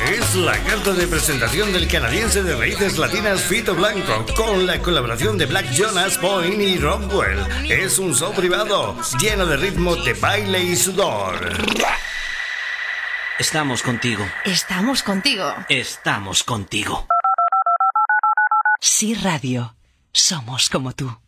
Es la carta de presentación del canadiense de raíces latinas Fito Blanco, con la colaboración de Black Jonas, Point y Rockwell. Es un show privado, lleno de ritmo de baile y sudor. Estamos contigo. Estamos contigo. Estamos contigo. Sí Radio. Somos como tú.